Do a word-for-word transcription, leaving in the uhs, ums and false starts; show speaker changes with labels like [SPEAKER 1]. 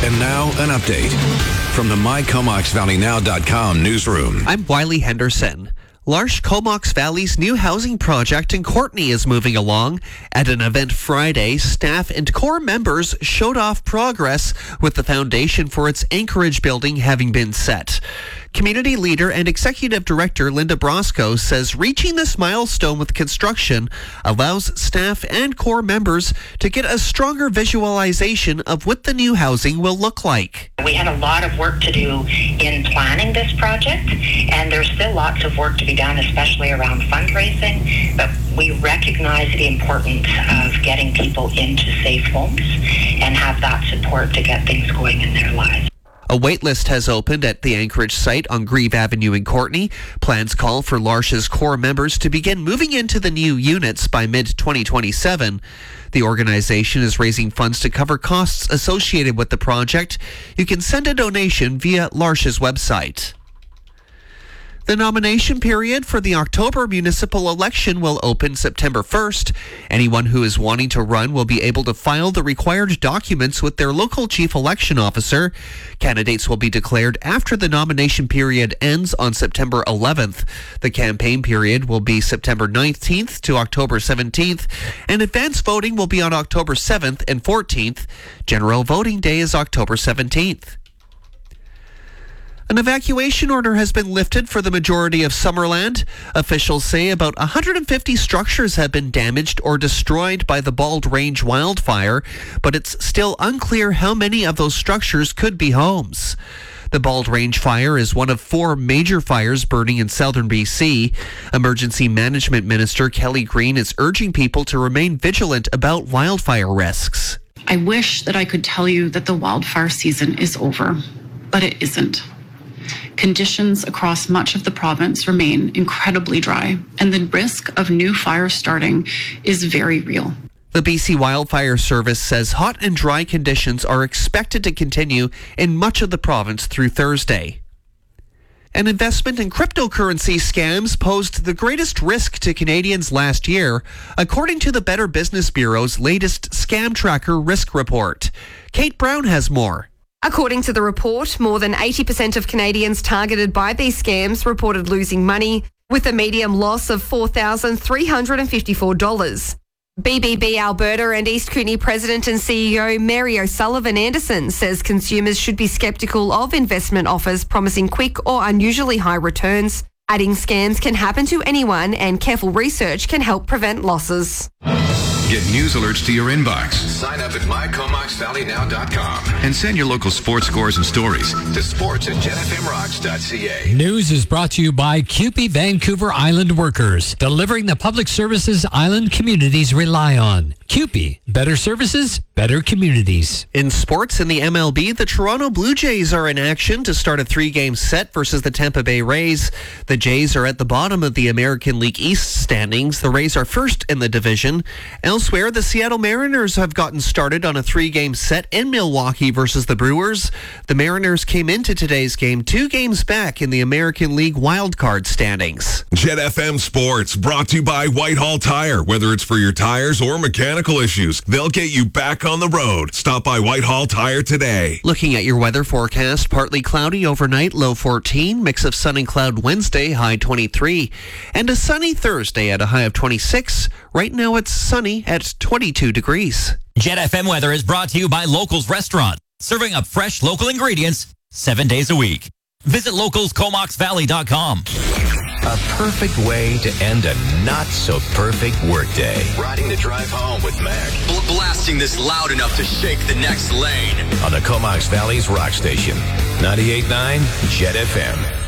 [SPEAKER 1] And now, an update from the my comox valley now dot com newsroom.
[SPEAKER 2] I'm Wiley Henderson. L'Arche Comox Valley's new housing project in Courtenay is moving along. At an event Friday, staff and core members showed off progress with the foundation for its Anchorage building having been set. Community leader and executive director Linda Brosco says reaching this milestone with construction allows staff and core members to get a stronger visualization of what the new housing will look like.
[SPEAKER 3] We had a lot of work to do in planning this project, and there's still lots of work to be done, especially around fundraising, but we recognize the importance of getting people into safe homes and have that support to get things going in their lives.
[SPEAKER 2] A waitlist has opened at the Anchorage site on Grieve Avenue in Courtenay. Plans call for L'Arche's core members to begin moving into the new units by mid twenty twenty-seven. The organization is raising funds to cover costs associated with the project. You can send a donation via L'Arche's website. The nomination period for the October municipal election will open September first. Anyone who is wanting to run will be able to file the required documents with their local chief election officer. Candidates will be declared after the nomination period ends on September eleventh. The campaign period will be September nineteenth to October seventeenth, and advance voting will be on October seventh and fourteenth. General voting day is October seventeenth. An evacuation order has been lifted for the majority of Summerland. Officials say about one hundred fifty structures have been damaged or destroyed by the Bald Range wildfire, but it's still unclear how many of those structures could be homes. The Bald Range fire is one of four major fires burning in southern B C. Emergency Management Minister Kelly Green is urging people to remain vigilant about wildfire risks.
[SPEAKER 4] I wish that I could tell you that the wildfire season is over, but it isn't. Conditions across much of the province remain incredibly dry, and the risk of new fires starting is very real.
[SPEAKER 2] The B C Wildfire Service says hot and dry conditions are expected to continue in much of the province through Thursday. An investment in cryptocurrency scams posed the greatest risk to Canadians last year, according to the Better Business Bureau's latest Scam Tracker Risk Report. Kate Brown has more.
[SPEAKER 5] According to the report, more than eighty percent of Canadians targeted by these scams reported losing money, with a median loss of four thousand three hundred fifty-four dollars. B B B Alberta and East Kootenay President and C E O Mary O'Sullivan Anderson says consumers should be sceptical of investment offers promising quick or unusually high returns, adding scams can happen to anyone and careful research can help prevent losses.
[SPEAKER 1] Get news alerts to your inbox. Sign up at my comox valley now dot com and send your local sports scores and stories to sports at jen f m rocks dot c a.
[SPEAKER 6] News is brought to you by C U P E Vancouver Island Workers, delivering the public services island communities rely on. C U P E, better services, better communities.
[SPEAKER 2] In sports, in the M L B, the Toronto Blue Jays are in action to start a three-game set versus the Tampa Bay Rays. The Jays are at the bottom of the American League East standings. The Rays are first in the division. Elsewhere, the Seattle Mariners have gotten started on a three-game set in Milwaukee versus the Brewers. The Mariners came into today's game two games back in the American League wildcard standings.
[SPEAKER 7] Jet F M Sports, brought to you by Whitehall Tire. Whether it's for your tires or mechanical issues, they'll get you back on the road. Stop by Whitehall Tire today.
[SPEAKER 2] Looking at your weather forecast, partly cloudy overnight, low fourteen, mix of sun and cloud Wednesday, high twenty-three, and a sunny Thursday at a high of twenty-six. Right now it's sunny at twenty-two degrees.
[SPEAKER 8] Jet F M weather is brought to you by Locals Restaurant, serving up fresh local ingredients seven days a week. Visit locals comox valley dot com.
[SPEAKER 1] A perfect way to end a not-so-perfect workday. Riding the drive home with Mac.
[SPEAKER 9] Bl- blasting this loud enough to shake the next lane.
[SPEAKER 1] On the Comox Valley's rock station, ninety-eight point nine Jet F M.